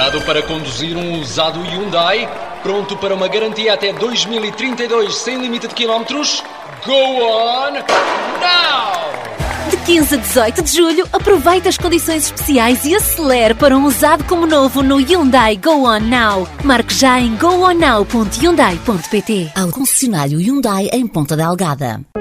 Preparado para conduzir um usado Hyundai? Pronto para uma garantia até 2032 sem limite de quilómetros? Go on now! De 15 a 18 de julho, aproveite as condições especiais e acelere para um usado como novo no Hyundai Go On Now. Marque já em gooonnow.hyundai.pt. Ao concessionário Hyundai em Ponta Delgada.